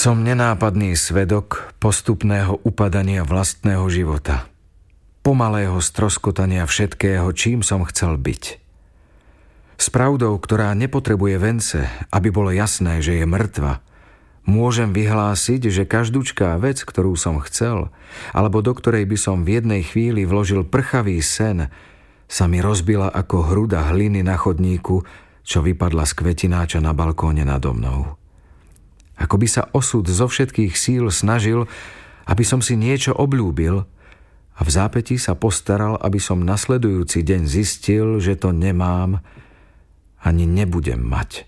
Som nenápadný svedok postupného upadania vlastného života, pomalého stroskotania všetkého, čím som chcel byť. S pravdou, ktorá nepotrebuje vence, aby bolo jasné, že je mŕtva, môžem vyhlásiť, že každúčká vec, ktorú som chcel, alebo do ktorej by som v jednej chvíli vložil prchavý sen, sa mi rozbila ako hruda hliny na chodníku, čo vypadla z kvetináča na balkóne nado mnou. Ako by sa osud zo všetkých síl snažil, aby som si niečo obľúbil a v zápätí sa postaral, aby som nasledujúci deň zistil, že to nemám ani nebudem mať.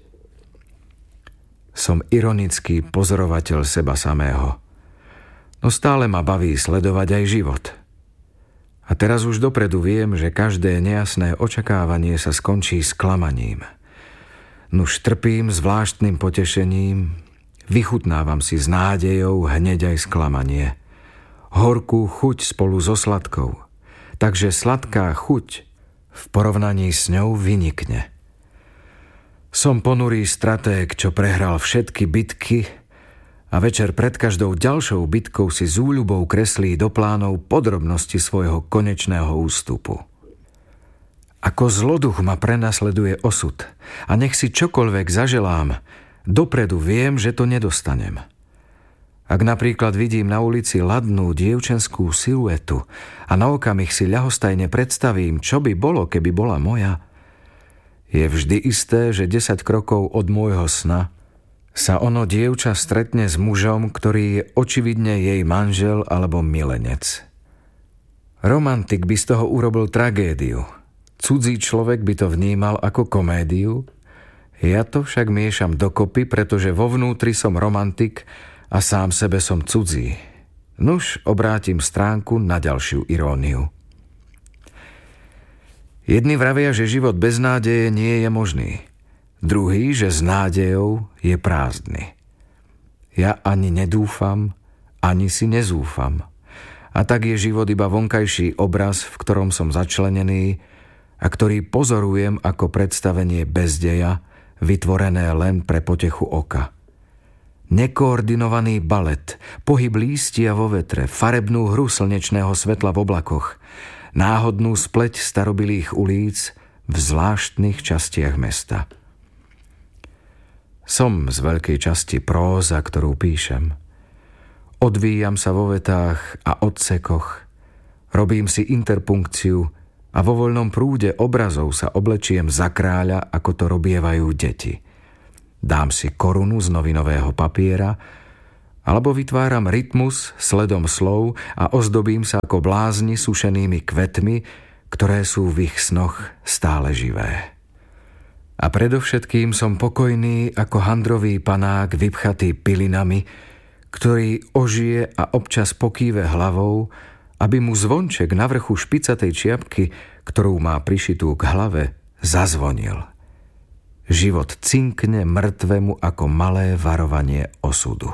Som ironický pozorovateľ seba samého, no stále ma baví sledovať aj život. A teraz už dopredu viem, že každé nejasné očakávanie sa skončí sklamaním. Nuž trpím zvláštnym potešením, vychutnávam si s nádejou hneď aj sklamanie. Horkú chuť spolu so sladkou. Takže sladká chuť v porovnaní s ňou vynikne. Som ponurý stratég, čo prehral všetky bitky a večer pred každou ďalšou bitkou si s úľubou kreslí do plánov podrobnosti svojho konečného ústupu. Ako zloduch ma prenasleduje osud a nech si čokoľvek zaželám, dopredu viem, že to nedostanem. Ak napríklad vidím na ulici ladnú dievčenskú siluetu a na okamih si ľahostajne predstavím, čo by bolo, keby bola moja, je vždy isté, že 10 krokov od môjho sna sa ono dievča stretne s mužom, ktorý je očividne jej manžel alebo milenec. Romantik by z toho urobil tragédiu. Cudzí človek by to vnímal ako komédiu. Ja to však miešam dokopy, pretože vo vnútri som romantik a sám sebe som cudzí. Nuž obrátim stránku na ďalšiu iróniu. Jedni vravia, že život bez nádeje nie je možný. Druhý, že s nádejou je prázdny. Ja ani nedúfam, ani si nezúfam. A tak je život iba vonkajší obraz, v ktorom som začlenený a ktorý pozorujem ako predstavenie bezdeja, vytvorené len pre potechu oka. Nekoordinovaný balet, pohyb lístia vo vetre, farebnú hru slnečného svetla v oblakoch, náhodnú spleť starobilých ulíc v zvláštnych častiach mesta. Som z veľkej časti próza, ktorú píšem. Odvíjam sa vo vetách a odsekoch, robím si interpunkciu a vo voľnom prúde obrazov sa oblečiem za kráľa, ako to robievajú deti. Dám si korunu z novinového papiera, alebo vytváram rytmus sledom slov a ozdobím sa ako blázni sušenými kvetmi, ktoré sú v ich snoch stále živé. A predovšetkým som pokojný ako handrový panák vypchatý pilinami, ktorý ožije a občas pokýve hlavou, aby mu zvonček na vrchu špicatej čiapky, ktorú má prišitú k hlave, zazvonil. Život cinkne mŕtvemu ako malé varovanie osudu.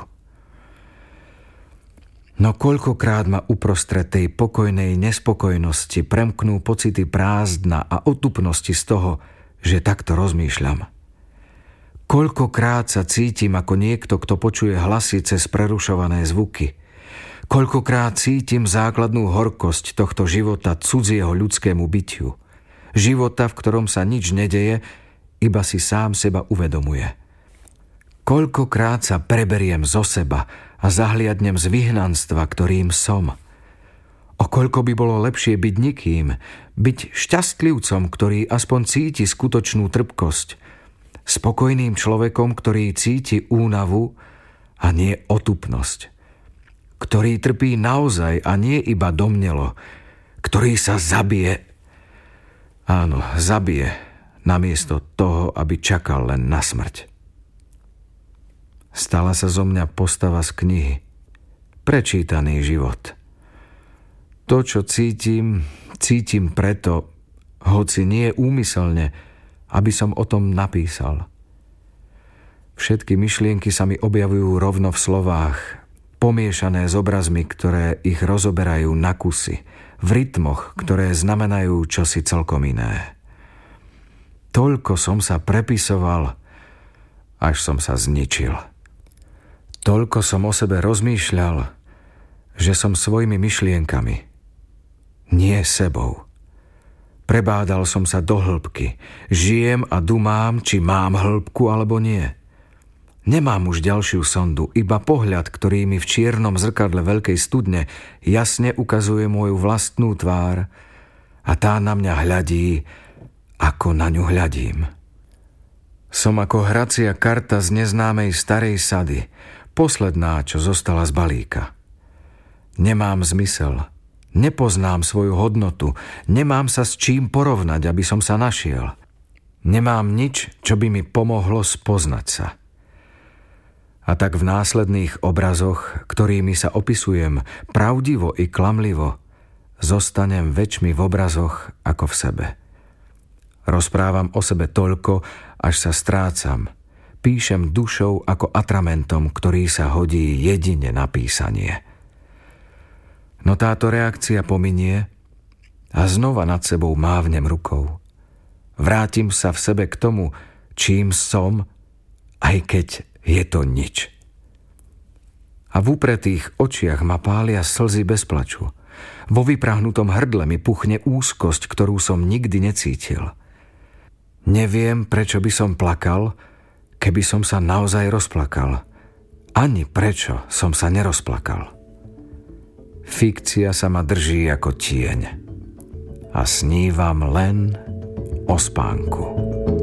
No koľkokrát ma uprostred tej pokojnej nespokojnosti premknú pocity prázdna a otupnosti z toho, že takto rozmýšľam. Koľkokrát sa cítim ako niekto, kto počuje hlasy cez prerušované zvuky. Koľkokrát cítim základnú horkosť tohto života cudzieho ľudskému bytiu. Života, v ktorom sa nič nedeje, iba si sám seba uvedomuje. Koľkokrát sa preberiem zo seba a zahliadnem z vyhnanstva, ktorým som. O koľko by bolo lepšie byť nikým, byť šťastlivcom, ktorý aspoň cíti skutočnú trpkosť, spokojným človekom, ktorý cíti únavu a nie otupnosť, ktorý trpí naozaj a nie iba domnelo, ktorý sa zabije. Áno, zabije, namiesto toho, aby čakal len na smrť. Stala sa zo mňa postava z knihy, prečítaný život. To, čo cítim, cítim preto, hoci nie úmyselne, aby som o tom napísal. Všetky myšlienky sa mi objavujú rovno v slovách, pomiešané s obrazmi, ktoré ich rozoberajú na kusy, v rytmoch, ktoré znamenajú čosi celkom iné. Toľko som sa prepisoval, až som sa zničil. Toľko som o sebe rozmýšľal, že som svojimi myšlienkami, nie sebou. Prebádal som sa do hĺbky. Žijem a dumám, či mám hĺbku alebo nie. Nemám už ďalšiu sondu, iba pohľad, ktorý mi v čiernom zrkadle veľkej studne jasne ukazuje moju vlastnú tvár a tá na mňa hľadí, ako na ňu hľadím. Som ako hracia karta z neznámej starej sady, posledná, čo zostala z balíka. Nemám zmysel, nepoznám svoju hodnotu, nemám sa s čím porovnať, aby som sa našiel. Nemám nič, čo by mi pomohlo spoznať sa. A tak v následných obrazoch, ktorými sa opisujem pravdivo i klamlivo, zostanem väčšmi v obrazoch ako v sebe. Rozprávam o sebe toľko, až sa strácam. Píšem dušou ako atramentom, ktorý sa hodí jedine na písanie. No táto reakcia pominie a znova nad sebou mávnem rukou. Vrátim sa v sebe k tomu, čím som, aj keď je to nič. A v upretých očiach ma pália slzy bez plaču. Vo vyprahnutom hrdle mi puchne úzkosť, ktorú som nikdy necítil. Neviem, prečo by som plakal, keby som sa naozaj rozplakal. Ani prečo som sa nerozplakal. Fikcia sa ma drží ako tieň a snívam len o spánku.